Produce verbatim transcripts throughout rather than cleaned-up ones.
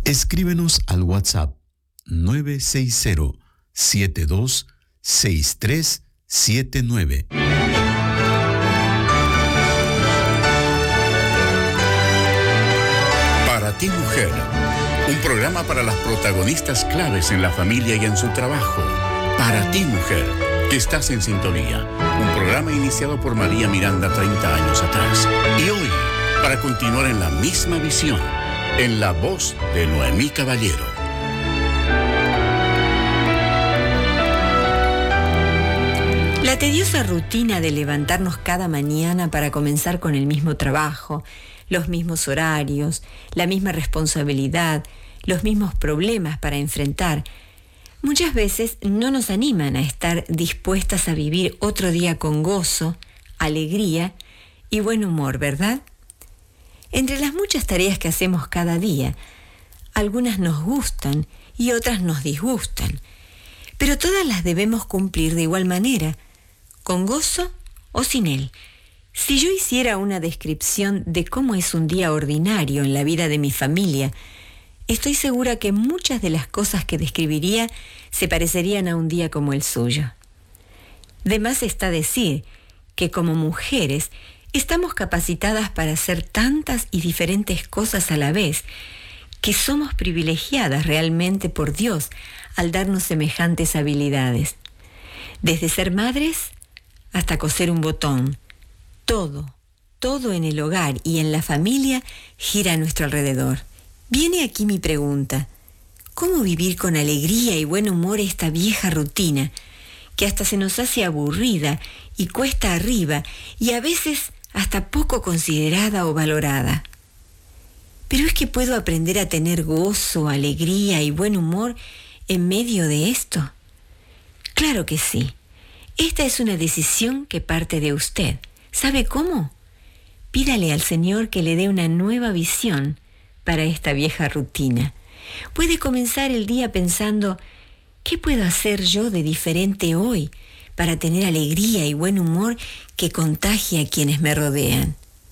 Escríbenos al WhatsApp nueve seis cero, siete dos seis tres siete nueve. Para ti, mujer, un programa para las protagonistas claves en la familia y en su trabajo. Para ti, mujer, que estás en sintonía. Un programa iniciado por María Miranda treinta años atrás. Y hoy, para continuar en la misma visión, en la voz de Noemí Caballero. La tediosa rutina de levantarnos cada mañana para comenzar con el mismo trabajo, los mismos horarios, la misma responsabilidad, los mismos problemas para enfrentar, muchas veces no nos animan a estar dispuestas a vivir otro día con gozo, alegría y buen humor, ¿verdad? Entre las muchas tareas que hacemos cada día, algunas nos gustan y otras nos disgustan, pero todas las debemos cumplir de igual manera, con gozo o sin él. Si yo hiciera una descripción de cómo es un día ordinario en la vida de mi familia, estoy segura que muchas de las cosas que describiría se parecerían a un día como el suyo. De más está decir que como mujeres estamos capacitadas para hacer tantas y diferentes cosas a la vez, que somos privilegiadas realmente por Dios al darnos semejantes habilidades. Desde ser madres hasta coser un botón, todo, todo en el hogar y en la familia gira a nuestro alrededor. Viene aquí mi pregunta: ¿cómo vivir con alegría y buen humor esta vieja rutina que hasta se nos hace aburrida y cuesta arriba y a veces hasta poco considerada o valorada? Pero es que puedo aprender a tener gozo, alegría y buen humor en medio de esto. Claro que sí. Esta es una decisión que parte de usted. ¿Sabe cómo? Pídale al Señor que le dé una nueva visión para esta vieja rutina. Puede comenzar el día pensando: ¿qué puedo hacer yo de diferente hoy para tener alegría y buen humor que contagie a quienes me rodean?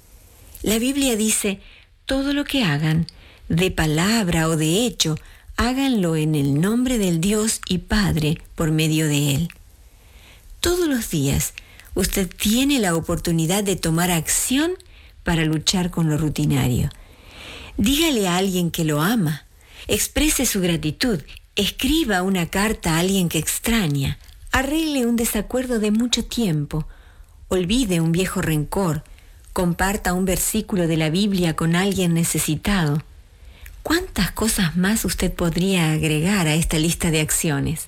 La Biblia dice: todo lo que hagan, de palabra o de hecho, háganlo en el nombre del Dios y Padre por medio de Él. Todos los días usted tiene la oportunidad de tomar acción para luchar con lo rutinario. Dígale a alguien que lo ama, exprese su gratitud, escriba una carta a alguien que extraña, arregle un desacuerdo de mucho tiempo, olvide un viejo rencor, comparta un versículo de la Biblia con alguien necesitado. ¿Cuántas cosas más usted podría agregar a esta lista de acciones?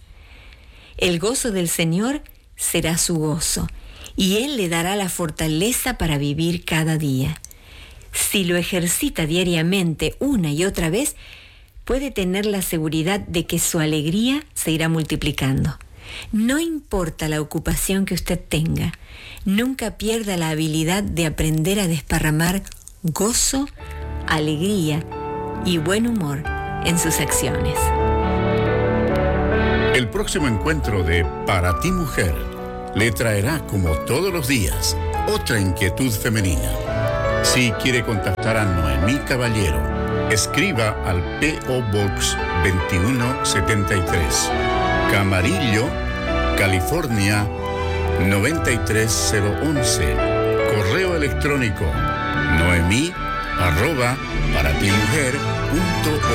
El gozo del Señor será su gozo, y Él le dará la fortaleza para vivir cada día. Si lo ejercita diariamente una y otra vez, puede tener la seguridad de que su alegría se irá multiplicando. No importa la ocupación que usted tenga, nunca pierda la habilidad de aprender a desparramar gozo, alegría y buen humor en sus acciones. El próximo encuentro de Para ti, mujer le traerá, como todos los días, otra inquietud femenina. Si quiere contactar a Noemí Caballero, escriba al P O Box veintiuno setenta y tres, Camarillo, California noventa y tres cero once. Correo electrónico noemí arroba para ti mujer punto